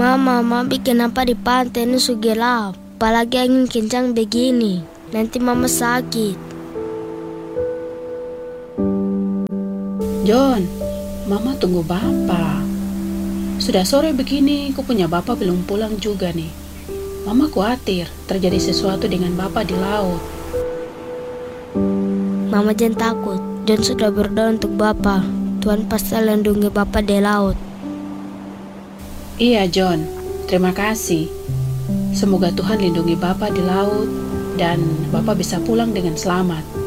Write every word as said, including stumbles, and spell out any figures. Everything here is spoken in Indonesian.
Mama, mama bikin apa di pantai ini su gelap. Apalagi angin kencang begini. Nanti mama sakit. John, mama tunggu bapak. Sudah sore begini, ku punya bapak belum pulang juga nih. Mama khawatir terjadi sesuatu dengan bapak di laut. Mama jangan takut. John sudah berdoa untuk bapak. Tuhan pasti lindungi bapak di laut. Iya John, terima kasih. Semoga Tuhan lindungi bapak di laut dan bapak bisa pulang dengan selamat.